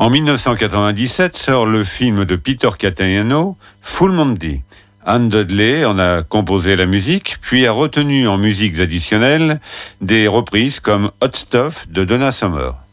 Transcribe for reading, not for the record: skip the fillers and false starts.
En 1997 sort le film de Peter Cataniano, Full Monty. Anne Dudley en a composé la musique, puis a retenu en musiques additionnelles des reprises comme Hot Stuff de Donna Summer.